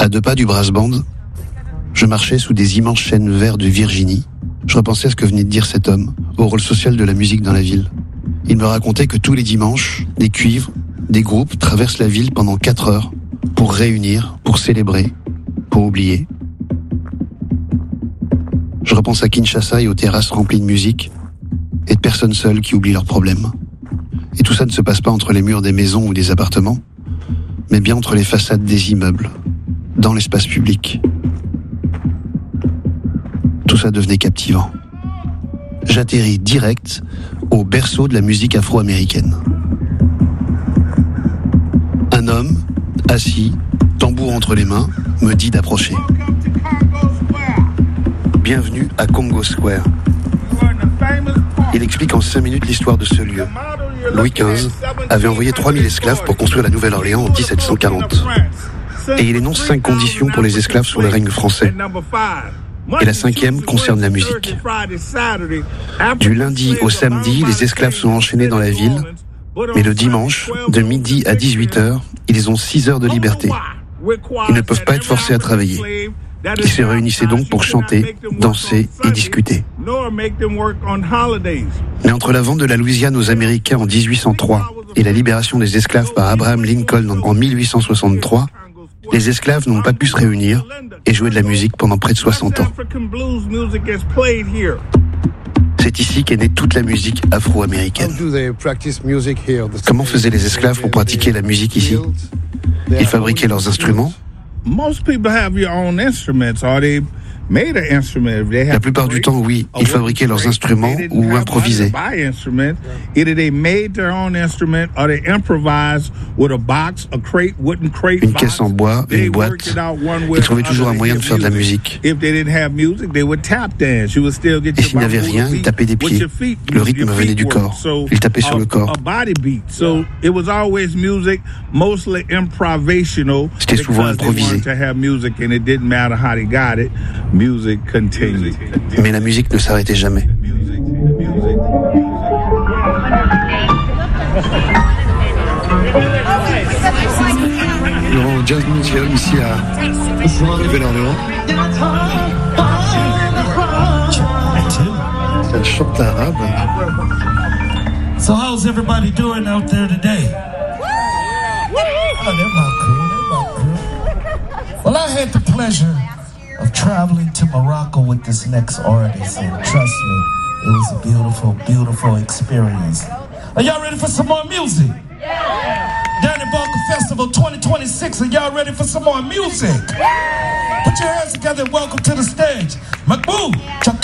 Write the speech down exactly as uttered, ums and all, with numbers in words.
À deux pas du brass band, je marchais sous des immenses chênes verts de Virginie. Je repensais à ce que venait de dire cet homme, au rôle social de la musique dans la ville. Il me racontait que tous les dimanches, des cuivres, des groupes traversent la ville pendant quatre heures pour réunir, pour célébrer, pour oublier. Je repense à Kinshasa et aux terrasses remplies de musique et de personnes seules qui oublient leurs problèmes. Et tout ça ne se passe pas entre les murs des maisons ou des appartements, mais bien entre les façades des immeubles, dans l'espace public. Tout ça devenait captivant. J'atterris direct au berceau de la musique afro-américaine. Un homme, assis, tambour entre les mains, me dit d'approcher. Bienvenue à Congo Square. Il explique en cinq minutes l'histoire de ce lieu. Louis quinze avait envoyé trois mille esclaves pour construire la Nouvelle-Orléans en dix-sept cent quarante. Et il énonce cinq conditions pour les esclaves sous le règne français. Et la cinquième concerne la musique. Du lundi au samedi, les esclaves sont enchaînés dans la ville, mais le dimanche, de midi à dix-huit heures, ils ont six heures de liberté. Ils ne peuvent pas être forcés à travailler. Ils se réunissaient donc pour chanter, danser et discuter. Mais entre la vente de la Louisiane aux Américains en dix-huit cent trois et la libération des esclaves par Abraham Lincoln en mille huit cent soixante-trois, les esclaves n'ont pas pu se réunir et jouer de la musique pendant près de soixante ans. C'est ici qu'est née toute la musique afro-américaine. Comment faisaient les esclaves pour pratiquer la musique ici ? Ils fabriquaient leurs instruments. La plupart du temps, oui, ils fabriquaient leurs instruments ou improvisaient. Une caisse en bois, une boîte. Ils trouvaient toujours un moyen de faire de la musique. Et s'il n'y avait rien, ils tapaient des pieds. Le rythme venait du corps. Ils tapaient sur le corps. C'était souvent improvisé. Mais la musique ne s'arrêtait jamais. Nous sommes au Jazz Museum ici à Nouvelle-Orléans. Ça chante l'arabe. So how's everybody doing out there today? Oh, they're about cool, they're about cool. Well, I had the pleasure of traveling to Morocco with this next artist, and trust me, it was a beautiful, beautiful experience. Are y'all ready for some more music? Yeah! Danny Barker Festival twenty twenty-six, are y'all ready for some more music? Yeah! Put your hands together and welcome to the stage, Mahmoud Chaka.